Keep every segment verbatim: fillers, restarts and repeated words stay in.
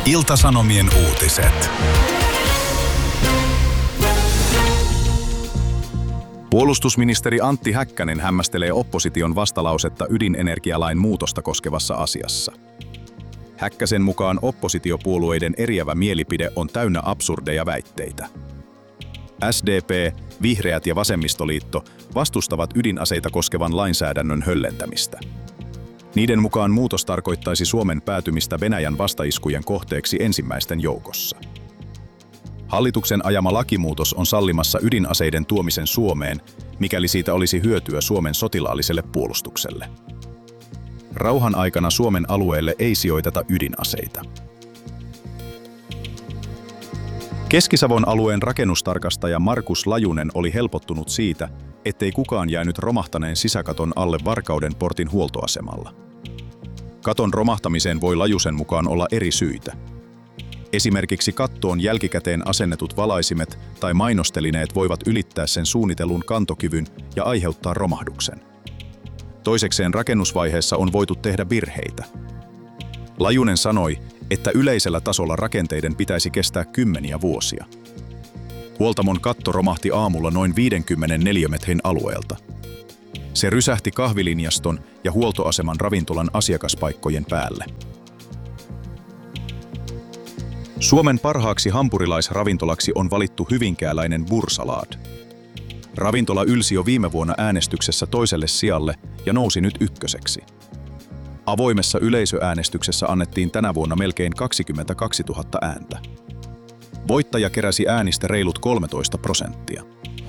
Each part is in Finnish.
Ilta-Sanomien uutiset. Puolustusministeri Antti Häkkänen hämmästelee opposition vastalausetta ydinenergialain muutosta koskevassa asiassa. Häkkäsen mukaan oppositiopuolueiden eriävä mielipide on täynnä absurdeja väitteitä. S D P, Vihreät ja Vasemmistoliitto vastustavat ydinaseita koskevan lainsäädännön höllentämistä. Niiden mukaan muutos tarkoittaisi Suomen päätymistä Venäjän vastaiskujen kohteeksi ensimmäisten joukossa. Hallituksen ajama lakimuutos on sallimassa ydinaseiden tuomisen Suomeen, mikäli siitä olisi hyötyä Suomen sotilaalliselle puolustukselle. Rauhan aikana Suomen alueelle ei sijoiteta ydinaseita. Keski-Savon alueen rakennustarkastaja Markus Lajunen oli helpottunut siitä, ettei kukaan jäänyt romahtaneen sisäkaton alle Varkauden portin huoltoasemalla. Katon romahtamiseen voi Lajusen mukaan olla eri syitä. Esimerkiksi kattoon jälkikäteen asennetut valaisimet tai mainostelineet voivat ylittää sen suunnitellun kantokyvyn ja aiheuttaa romahduksen. Toisekseen rakennusvaiheessa on voitu tehdä virheitä. Lajunen sanoi, että yleisellä tasolla rakenteiden pitäisi kestää kymmeniä vuosia. Huoltamon katto romahti aamulla noin viidenkymmenen neliömetrin alueelta. Se rysähti kahvilinjaston ja huoltoaseman ravintolan asiakaspaikkojen päälle. Suomen parhaaksi hampurilaisravintolaksi on valittu hyvinkääläinen Bursalad. Ravintola ylsi jo viime vuonna äänestyksessä toiselle sijalle ja nousi nyt ykköseksi. Avoimessa yleisöäänestyksessä annettiin tänä vuonna melkein kaksikymmentäkaksituhatta ääntä. Voittaja keräsi äänistä reilut kolmetoista prosenttia.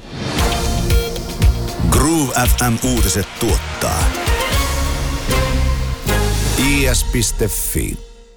Groove F M-uutiset tuottaa I S piste Fi.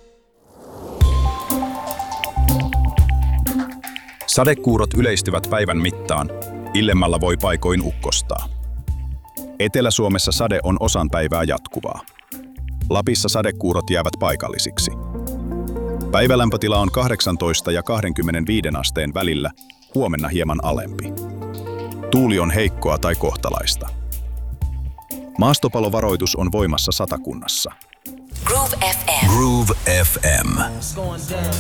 Sadekuurot yleistyvät päivän mittaan. Illemmällä voi paikoin ukkostaa. Etelä-Suomessa sade on osan päivää jatkuvaa. Lapissa sadekuurot jäävät paikallisiksi. Päivälämpötila on kahdeksantoista ja kaksikymmentäviisi asteen välillä, huomenna hieman alempi. Tuuli on heikkoa tai kohtalaista. Maastopalovaroitus on voimassa Satakunnassa. Groove F M. Groove F M.